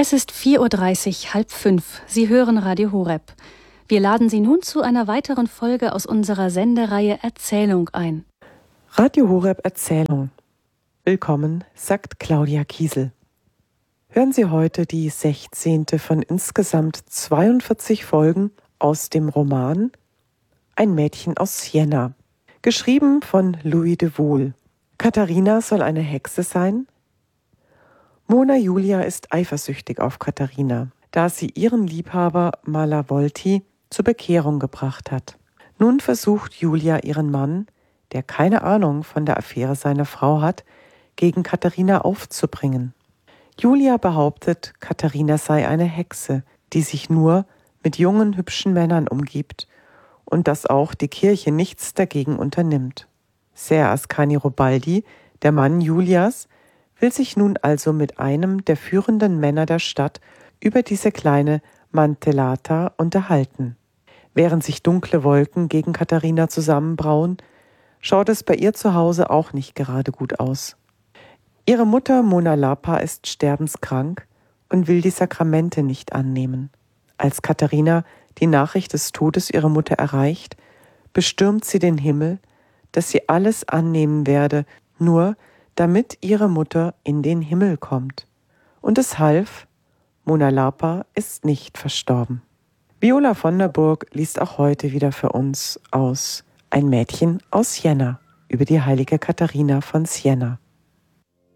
Es ist 4:30 Uhr, 4:30. Sie hören Radio Horeb. Wir laden Sie nun zu einer weiteren Folge aus unserer Sendereihe Erzählung ein. Radio Horeb Erzählung. Willkommen, sagt Claudia Kiesel. Hören Sie heute die 16. von insgesamt 42 Folgen aus dem Roman Ein Mädchen aus Siena, geschrieben von Louis de Wohl. Katharina soll eine Hexe sein. Mona Julia ist eifersüchtig auf Katharina, da sie ihren Liebhaber Malavolti zur Bekehrung gebracht hat. Nun versucht Julia ihren Mann, der keine Ahnung von der Affäre seiner Frau hat, gegen Katharina aufzubringen. Julia behauptet, Katharina sei eine Hexe, die sich nur mit jungen, hübschen Männern umgibt und dass auch die Kirche nichts dagegen unternimmt. Ser Ascanirobaldi, der Mann Julias, will sich nun also mit einem der führenden Männer der Stadt über diese kleine Mantellata unterhalten. Während sich dunkle Wolken gegen Katharina zusammenbrauen, schaut es bei ihr zu Hause auch nicht gerade gut aus. Ihre Mutter Mona Lapa ist sterbenskrank und will die Sakramente nicht annehmen. Als Katharina die Nachricht des Todes ihrer Mutter erreicht, bestürmt sie den Himmel, dass sie alles annehmen werde, nur damit ihre Mutter in den Himmel kommt. Und es half, Mona Lapa ist nicht verstorben. Viola von der Burg liest auch heute wieder für uns aus Ein Mädchen aus Siena über die heilige Katharina von Siena.